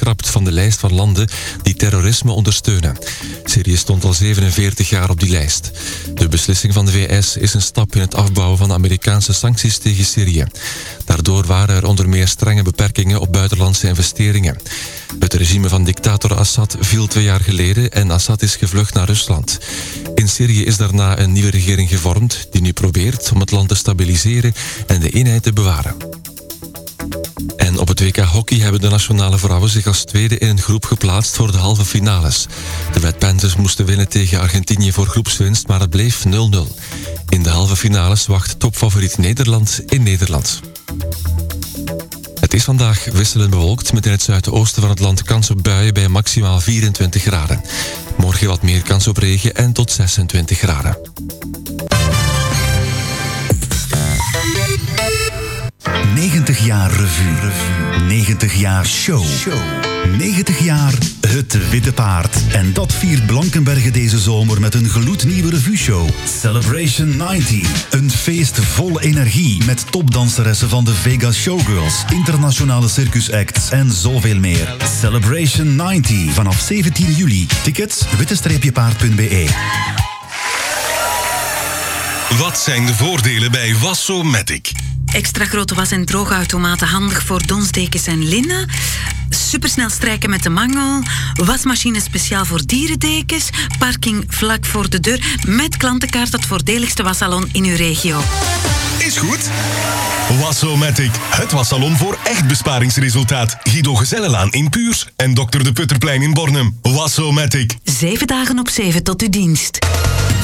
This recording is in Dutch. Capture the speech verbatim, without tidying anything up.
geschrapt van de lijst van landen die terrorisme ondersteunen. Syrië stond al zevenenveertig jaar op die lijst. De beslissing van de V S is een stap in het afbouwen van de Amerikaanse sancties tegen Syrië. Daardoor waren er onder meer strenge beperkingen op buitenlandse investeringen. Het regime van dictator Assad viel twee jaar geleden en Assad is gevlucht naar Rusland. In Syrië is daarna een nieuwe regering gevormd die nu probeert om het land te stabiliseren en de eenheid te bewaren. En op het W K Hockey hebben de nationale vrouwen zich als tweede in een groep geplaatst voor de halve finales. De Red Panthers moesten winnen tegen Argentinië voor groepswinst, maar het bleef nul nul. In de halve finales wacht topfavoriet Nederland in Nederland. Het is vandaag wisselend bewolkt met in het zuidoosten van het land kans op buien bij maximaal vierentwintig graden. Morgen wat meer kans op regen en tot zesentwintig graden. negentig jaar revue. negentig jaar show. negentig jaar Het Witte Paard. En dat viert Blankenberge deze zomer met een gloednieuwe revue-show. Celebration negentig. Een feest vol energie met topdanseressen van de Vegas Showgirls, internationale circusacts en zoveel meer. Celebration negentig. Vanaf zeventien juli. Tickets witte paard punt b e. Wat zijn de voordelen bij Wassomatic? Extra grote was- en droogautomaten handig voor donsdekens en linnen. Supersnel strijken met de mangel. Wasmachine speciaal voor dierendekens. Parking vlak voor de deur. Met klantenkaart het voordeligste wassalon in uw regio. Is goed. Wassomatic, het wassalon voor echt besparingsresultaat. Guido Gezellenlaan in Puurs en dokter De Putterplein in Bornem. Wassomatic. Zeven dagen op zeven tot uw dienst.